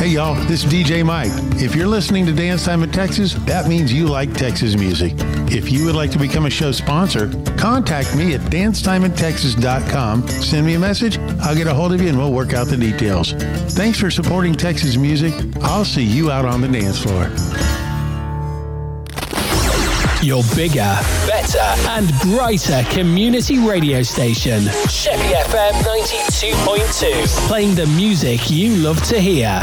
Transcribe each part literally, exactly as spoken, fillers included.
Hey y'all, this is D J Mike. If you're listening to Dance Time in Texas, that means you like Texas music. If you would like to become a show sponsor, contact me at dance time in texas dot com. Send me a message, I'll get a hold of you and we'll work out the details. Thanks for supporting Texas music. I'll see you out on the dance floor. Your bigger, better, and brighter community radio station. Sheppy F M ninety-two point two. Playing the music you love to hear.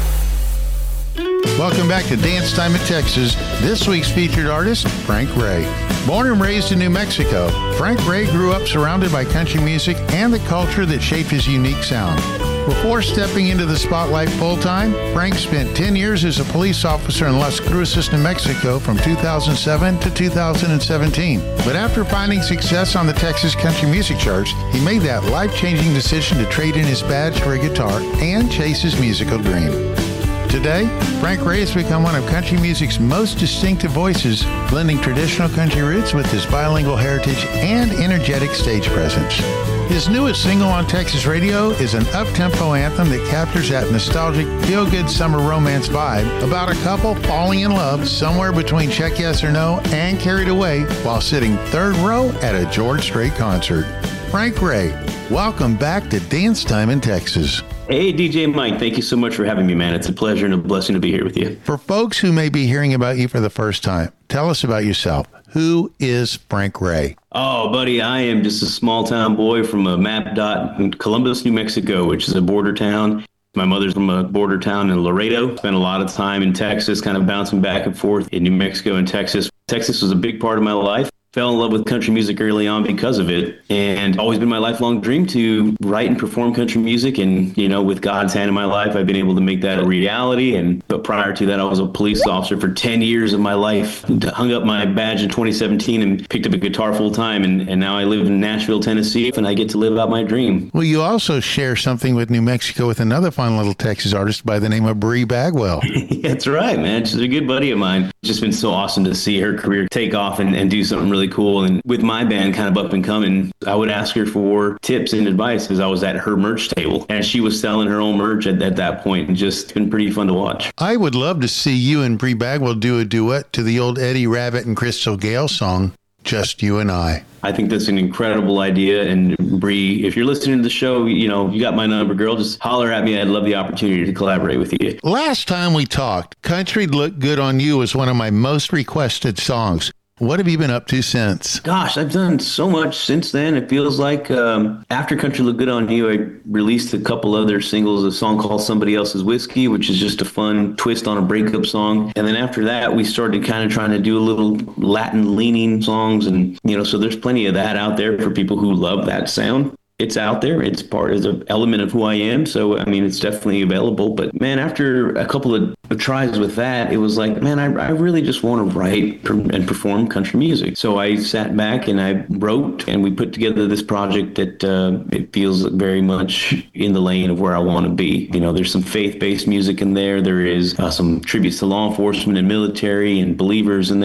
Welcome back to Dance Time in Texas. This week's featured artist, Frank Ray. Born and raised in New Mexico, Frank Ray grew up surrounded by country music and the culture that shaped his unique sound. Before stepping into the spotlight full-time, Frank spent ten years as a police officer in Las Cruces, New Mexico from two thousand seven to two thousand seventeen. But after finding success on the Texas country music charts, he made that life-changing decision to trade in his badge for a guitar and chase his musical dream. Today, Frank Ray has become one of country music's most distinctive voices, blending traditional country roots with his bilingual heritage and energetic stage presence. His newest single on Texas radio is an up-tempo anthem that captures that nostalgic, feel-good summer romance vibe about a couple falling in love somewhere between Check Yes or No and Carried Away while sitting third row at a George Strait concert. Frank Ray, welcome back to Dance Time in Texas. Hey, D J Mike, thank you so much for having me, man. It's a pleasure and a blessing to be here with you. For folks who may be hearing about you for the first time, tell us about yourself. Who is Frank Ray? Oh, buddy, I am just a small town boy from a map dot in Columbus, New Mexico, which is a border town. My mother's from a border town in Laredo. Spent a lot of time in Texas, kind of bouncing back and forth in New Mexico and Texas. Texas was a big part of my life. Fell in love with country music early on because of it, and always been my lifelong dream to write and perform country music. And, you know, with God's hand in my life, I've been able to make that a reality. And but prior to that, I was a police officer for ten years of my life. Hung up my badge in twenty seventeen and picked up a guitar full time. And, and now I live in Nashville, Tennessee, and I get to live out my dream. Well, you also share something with New Mexico with another fun little Texas artist by the name of Bree Bagwell. That's right, man. She's a good buddy of mine. It's just been so awesome to see her career take off and, and do something really cool. And with my band kind of up and coming, I would ask her for tips and advice because I was at her merch table and she was selling her own merch at, at that point, and just been pretty fun to watch. I would love to see you and Bree Bagwell do a duet to the old Eddie Rabbitt and Crystal Gale song, Just You and I. I think that's an incredible idea. And Bree, if you're listening to the show, you know, you got my number, girl. Just holler at me. I'd love the opportunity to collaborate with you. Last time we talked, Country Look Good on You was one of my most requested songs. What have you been up to since? Gosh, I've done so much since then. It feels like um, after Country Look Good on You, I released a couple other singles, a song called Somebody Else's Whiskey, which is just a fun twist on a breakup song. And then after that, we started kind of trying to do a little Latin leaning songs. And, you know, so there's plenty of that out there for people who love that sound. It's out there. It's part of the element of who I am. So, I mean, it's definitely available. But, man, after a couple of tries with that, it was like, man, I, I really just want to write and perform country music. So I sat back and I wrote, and we put together this project that uh, it feels very much in the lane of where I want to be. You know, there's some faith-based music in there. There is uh, some tributes to law enforcement and military and believers in there.